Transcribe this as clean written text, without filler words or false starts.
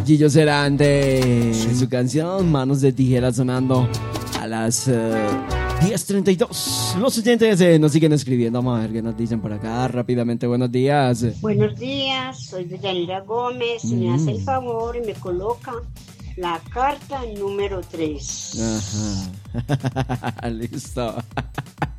Gillo Serante, su canción Manos de Tijera sonando a las 10:32. Los oyentes nos siguen escribiendo. Vamos a ver qué nos dicen por acá rápidamente. Buenos días. Buenos días, soy Deyanira Gómez. Me hace el favor y me coloca la carta número 3. Ajá. Listo.